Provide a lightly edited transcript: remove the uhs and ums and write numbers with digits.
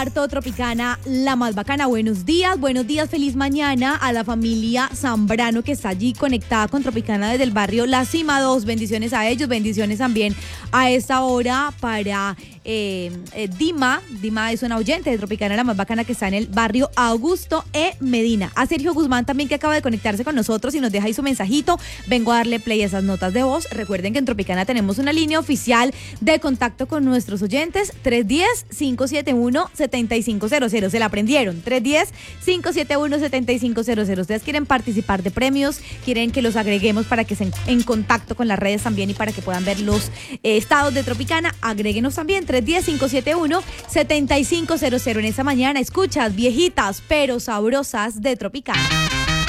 Todo Tropicana, la más bacana. Buenos días, feliz mañana a la familia Zambrano que está allí conectada con Tropicana desde el barrio La Cima 2. Bendiciones a ellos, bendiciones también a esta hora para Dima es una oyente de Tropicana, la más bacana, que está en el barrio Augusto Medina. A Sergio Guzmán también, que acaba de conectarse con nosotros y nos deja ahí su mensajito. Vengo a darle play a esas notas de voz. Recuerden que en Tropicana tenemos una línea oficial de contacto con nuestros oyentes, 310-571-7500. Se la aprendieron, 310-571-7500. Ustedes quieren participar de premios, quieren que los agreguemos para que estén en contacto con las redes también y para que puedan ver los estados de Tropicana. Agréguenos también, 310-571-7500. En esta mañana escuchas Viejitas pero Sabrosas de Tropicana.